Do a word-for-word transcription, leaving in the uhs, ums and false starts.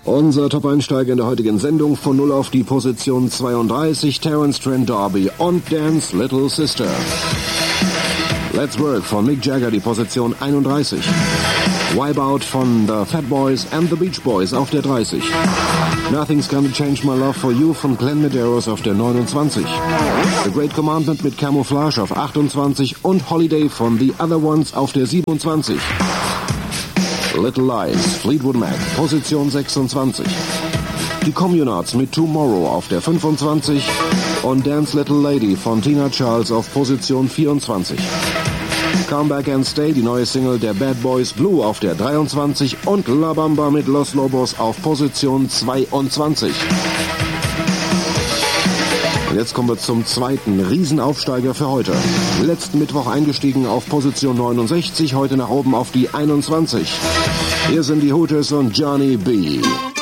Unser Top-Einsteiger in der heutigen Sendung von null auf die Position zweiunddreißig, Terence Trent D'Arby und Dance Little Sister. Let's Work von Mick Jagger, die Position einunddreißig. Wipe Out von The Fat Boys and the Beach Boys auf der dreißig. Nothing's Gonna Change My Love for You von Glenn Medeiros auf der neunundzwanzig. The Great Commandment mit Camouflage auf achtundzwanzig und Holiday von The Other Ones auf der siebenundzwanzig. Little Lies, Fleetwood Mac, Position sechsundzwanzig. Die Communards mit Tomorrow auf der fünfundzwanzig und Dance Little Lady von Tina Charles auf Position vierundzwanzig. Come Back and Stay, die neue Single der Bad Boys Blue auf der dreiundzwanzig und La Bamba mit Los Lobos auf Position zweiundzwanzig. Und jetzt kommen wir zum zweiten Riesenaufsteiger für heute. Letzten Mittwoch eingestiegen auf Position neunundsechzig, heute nach oben auf die einundzwanzig. Hier sind die Hooters und Johnny B.